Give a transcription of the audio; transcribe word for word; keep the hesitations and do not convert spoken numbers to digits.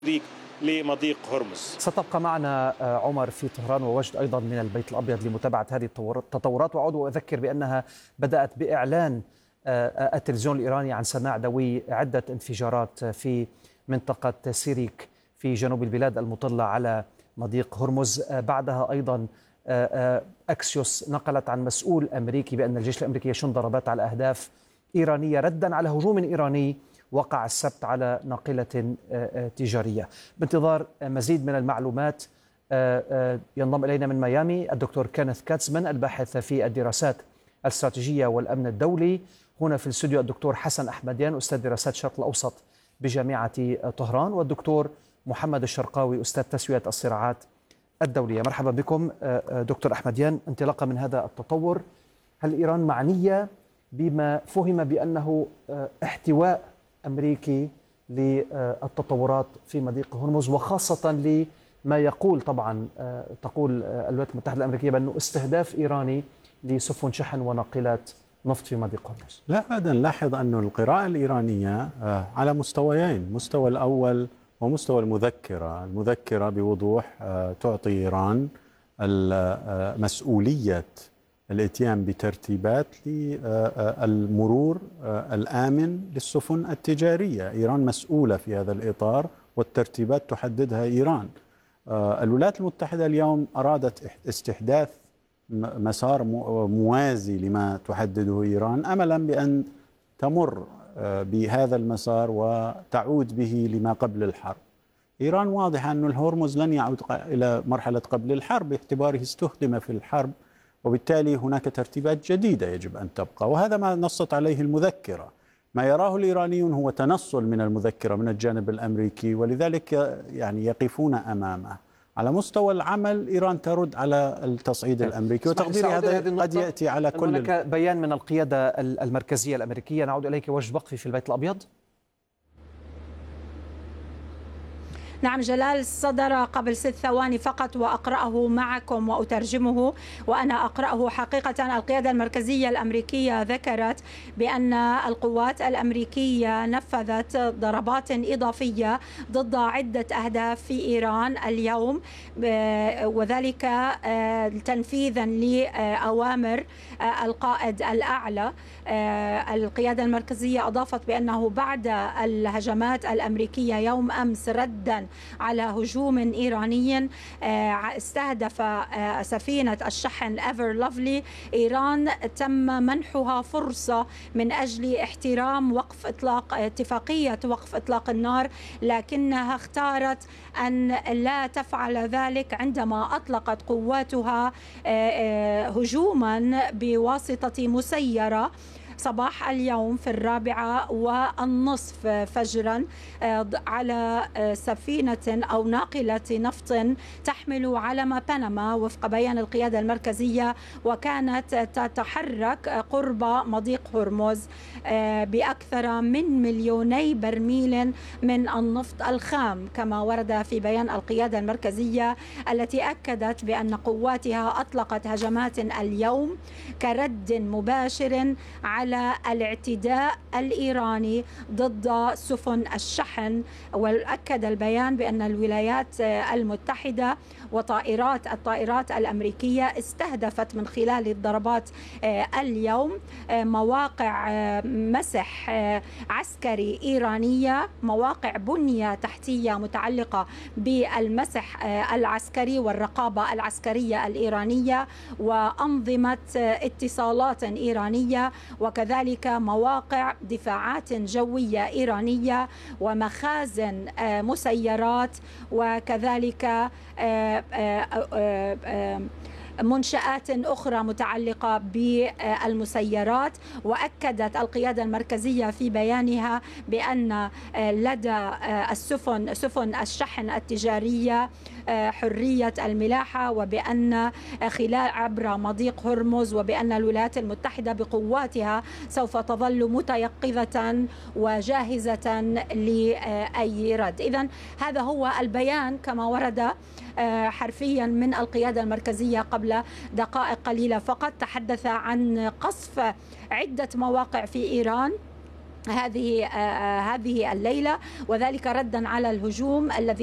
لمضيق هرمز. ستبقى معنا عمر في طهران ووجد أيضا من البيت الأبيض لمتابعة هذه التطورات، وأعود وأذكر بأنها بدأت بإعلان التلفزيون الإيراني عن سماع دوي عدة انفجارات في منطقة سيريك في جنوب البلاد المطلة على مضيق هرمز. بعدها أيضا أكسيوس نقلت عن مسؤول أمريكي بأن الجيش الأمريكي يشن ضربات على أهداف إيرانية ردا على هجوم إيراني وقع السبت على ناقلة تجارية. بانتظار مزيد من المعلومات ينضم إلينا من ميامي الدكتور كينيث كاتزمان الباحث في الدراسات الاستراتيجية والأمن الدولي. هنا في الاستوديو الدكتور حسن أحمديان أستاذ دراسات الشرق الأوسط بجامعة طهران، والدكتور محمد الشرقاوي أستاذ تسوية الصراعات الدولية. مرحبا بكم دكتور أحمديان. انطلاقا من هذا التطور، هل إيران معنية بما فهم بأنه احتواء أمريكي للتطورات في مضيق هرمز، وخاصة لما يقول طبعا تقول الولايات المتحدة الأمريكية بأنه استهداف إيراني لسفن شحن وناقلات نفط في مضيق هرمز؟ لا أبدا. لاحظ أن القراءة الإيرانية على مستويين، مستوى الأول ومستوى المذكرة. المذكرة بوضوح تعطي إيران مسؤولية الاتيان بترتيبات للمرور الآمن للسفن التجارية. إيران مسؤولة في هذا الإطار والترتيبات تحددها إيران. الولايات المتحدة اليوم أرادت استحداث مسار موازي لما تحدده إيران، أملا بأن تمر بهذا المسار وتعود به لما قبل الحرب. إيران واضحة أن الهرمز لن يعود إلى مرحلة قبل الحرب باعتباره استخدم في الحرب، وبالتالي هناك ترتيبات جديدة يجب أن تبقى، وهذا ما نصت عليه المذكرة. ما يراه الإيرانيون هو تنصل من المذكرة من الجانب الأمريكي، ولذلك يعني يقفون أمامه. على مستوى العمل إيران ترد على التصعيد الأمريكي، وتقدير هذا قد يأتي على كل. هناك بيان من القيادة المركزية الأمريكية. نعود إليك وجه وقفي في البيت الأبيض. نعم جلال، صدر قبل ست ثواني فقط وأقرأه معكم وأترجمه، وأنا أقرأه. حقيقة القيادة المركزية الأمريكية ذكرت بأن القوات الأمريكية نفذت ضربات إضافية ضد عدة أهداف في إيران اليوم، وذلك تنفيذا لأوامر القائد الأعلى. القيادة المركزية أضافت بأنه بعد الهجمات الأمريكية يوم أمس ردا على هجوم إيراني استهدف سفينة الشحن ايفر لافلي، إيران تم منحها فرصة من أجل احترام وقف إطلاق اتفاقية وقف إطلاق النار، لكنها اختارت أن لا تفعل ذلك عندما أطلقت قواتها هجوما بواسطة مسيرة صباح اليوم في الرابعة والنصف فجرا على سفينة أو ناقلة نفط تحمل علم بنما وفق بيان القيادة المركزية، وكانت تتحرك قرب مضيق هرمز بأكثر من مليوني برميل من النفط الخام، كما ورد في بيان القيادة المركزية التي أكدت بأن قواتها أطلقت هجمات اليوم كرد مباشر على الاعتداء الإيراني ضد سفن الشحن. وأكد البيان بأن الولايات المتحدة وطائرات الطائرات الأمريكية استهدفت من خلال الضربات اليوم مواقع مسح عسكري إيرانية، مواقع بنية تحتية متعلقة بالمسح العسكري والرقابة العسكرية الإيرانية، وأنظمة اتصالات إيرانية، وكذلك مواقع دفاعات جوية إيرانية ومخازن مسيرات، وكذلك منشآت أخرى متعلقة بالمسيرات. وأكدت القيادة المركزية في بيانها بأن لدى السفن سفن الشحن التجارية حرية الملاحة، وبأن خلال عبر مضيق هرمز، وبأن الولايات المتحدة بقواتها سوف تظل متيقظة وجاهزة لأي رد. إذن هذا هو البيان كما ورد حرفيا من القيادة المركزية قبل دقائق قليلة فقط. تحدث عن قصف عدة مواقع في إيران هذه هذه الليلة، وذلك ردا على الهجوم الذي